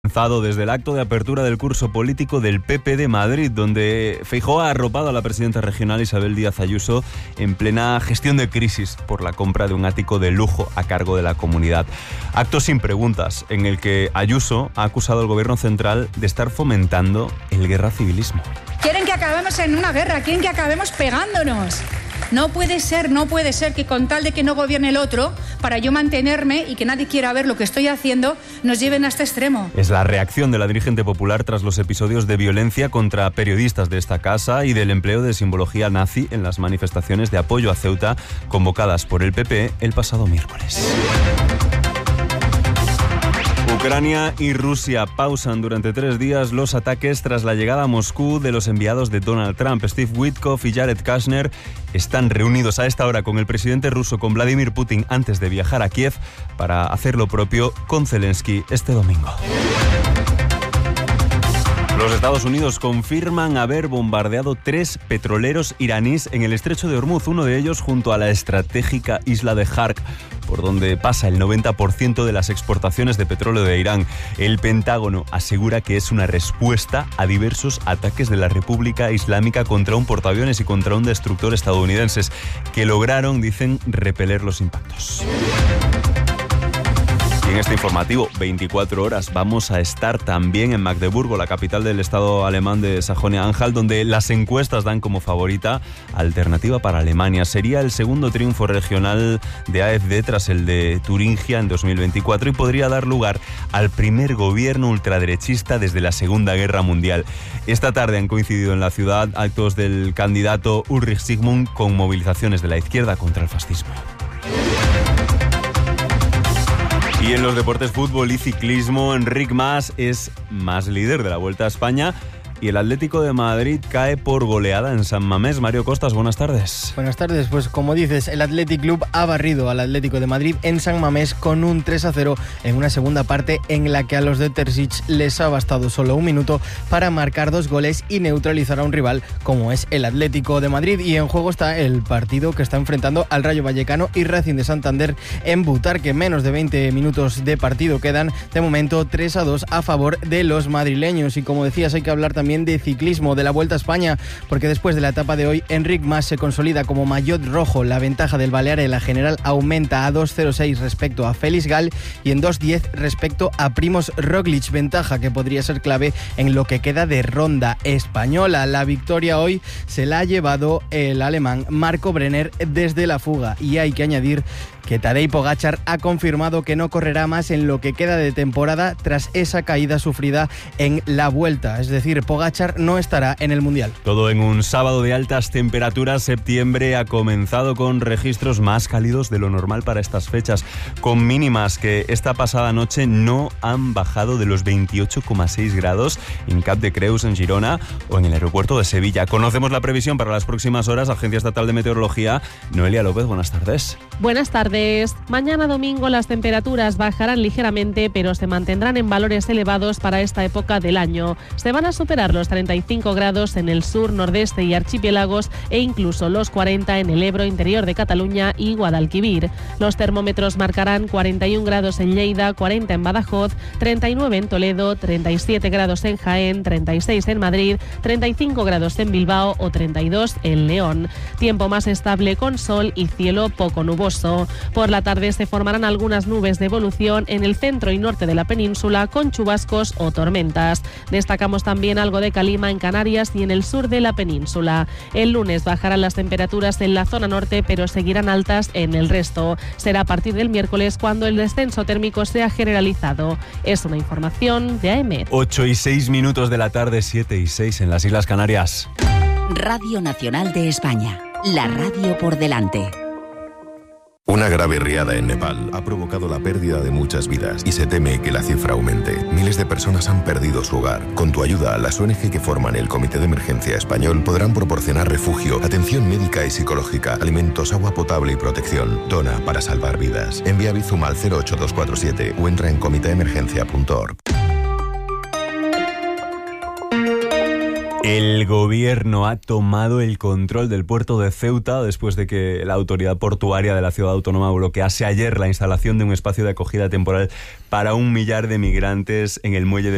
comenzado desde el acto de apertura del curso político del PP de Madrid, donde Feijóo ha arropado a la presidenta regional Isabel Díaz Ayuso en plena gestión de crisis por la compra de un ático de lujo a cargo de la comunidad. Acto sin preguntas, en el que Ayuso ha acusado al gobierno central de estar fomentando el guerra civilismo. Quieren que acabemos en una guerra, quieren que acabemos pegándonos. No puede ser que con tal de que no gobierne el otro, para yo mantenerme y que nadie quiera ver lo que estoy haciendo, nos lleven a este extremo. Es la reacción de la dirigente popular tras los episodios de violencia contra periodistas de esta casa y del empleo de simbología nazi en las manifestaciones de apoyo a Ceuta convocadas por el PP el pasado miércoles. Ucrania y Rusia pausan durante 3 días los ataques tras la llegada a Moscú de los enviados de Donald Trump. Steve Witkoff y Jared Kushner están reunidos a esta hora con el presidente ruso, con Vladimir Putin, antes de viajar a Kiev para hacer lo propio con Zelensky este domingo. Los Estados Unidos confirman haber bombardeado 3 petroleros iraníes en el estrecho de Ormuz, uno de ellos junto a la estratégica isla de Hark, por donde pasa el 90% de las exportaciones de petróleo de Irán. El Pentágono asegura que es una respuesta a diversos ataques de la República Islámica contra un portaaviones y contra un destructor estadounidenses que lograron, dicen, repeler los impactos. Y en este informativo, 24 horas, vamos a estar también en Magdeburgo, la capital del estado alemán de Sajonia-Anhalt, donde las encuestas dan como favorita alternativa para Alemania. Sería el segundo triunfo regional de AfD tras el de Turingia en 2024 y podría dar lugar al primer gobierno ultraderechista desde la Segunda Guerra Mundial. Esta tarde han coincidido en la ciudad actos del candidato Ulrich Sigmund con movilizaciones de la izquierda contra el fascismo. Y en los deportes, fútbol y ciclismo, Enric Mas es más líder de la Vuelta a España y el Atlético de Madrid cae por goleada en San Mamés. Mario Costas, buenas tardes. Buenas tardes, pues como dices, el Athletic Club ha barrido al Atlético de Madrid en San Mamés con un 3-0 en una segunda parte en la que a los de Terzic les ha bastado solo un minuto para marcar 2 goles y neutralizar a un rival como es el Atlético de Madrid. Y en juego está el partido que está enfrentando al Rayo Vallecano y Racing de Santander en Butarque. Menos de 20 minutos de partido quedan, de momento 3-2 a favor de los madrileños. Y como decías, hay que hablar también de ciclismo, de la Vuelta a España, porque después de la etapa de hoy, Enric Mas se consolida como maillot rojo. La ventaja del Balear en la general aumenta a 2.06 respecto a Félix Gal y en 2.10 respecto a Primož Roglič, ventaja que podría ser clave en lo que queda de ronda española. La victoria hoy se la ha llevado el alemán Marco Brenner desde la fuga, y hay que añadir que Tadej Pogačar ha confirmado que no correrá más en lo que queda de temporada tras esa caída sufrida en la Vuelta. Es decir, Pogačar no estará en el Mundial. Todo en un sábado de altas temperaturas. Septiembre ha comenzado con registros más cálidos de lo normal para estas fechas, con mínimas que esta pasada noche no han bajado de los 28,6 grados en Cap de Creus, en Girona, o en el aeropuerto de Sevilla. Conocemos la previsión para las próximas horas. Agencia Estatal de Meteorología. Noelia López, buenas tardes. Buenas tardes. Mañana domingo las temperaturas bajarán ligeramente, pero se mantendrán en valores elevados para esta época del año. Se van a superar los 35 grados en el sur, nordeste y archipiélagos e incluso los 40 en el Ebro, interior de Cataluña y Guadalquivir. Los termómetros marcarán 41 grados en Lleida, 40 en Badajoz, 39 en Toledo, 37 grados en Jaén, 36 en Madrid, 35 grados en Bilbao o 32 en León. Tiempo más estable con sol y cielo poco nuboso. Por la tarde se formarán algunas nubes de evolución en el centro y norte de la península con chubascos o tormentas. Destacamos también algo de calima en Canarias y en el sur de la península. El lunes bajarán las temperaturas en la zona norte, pero seguirán altas en el resto. Será a partir del miércoles cuando el descenso térmico sea generalizado. Es una información de AEMET. 8:06 de la tarde, 7:06 en las Islas Canarias. Radio Nacional de España. La radio por delante. Una grave riada en Nepal ha provocado la pérdida de muchas vidas y se teme que la cifra aumente. Miles de personas han perdido su hogar. Con tu ayuda, las ONG que forman el Comité de Emergencia Español podrán proporcionar refugio, atención médica y psicológica, alimentos, agua potable y protección. Dona para salvar vidas. Envía Bizum al 08247 o entra en comiteemergencia.org. El gobierno ha tomado el control del puerto de Ceuta después de que la autoridad portuaria de la ciudad autónoma bloquease ayer la instalación de un espacio de acogida temporal para 1 millar de migrantes en el muelle de